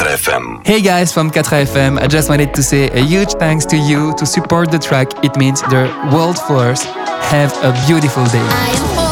4FM. Hey guys from 4FM, I just wanted to say a huge thanks to you to support the track. It means the world for us. Have a beautiful day.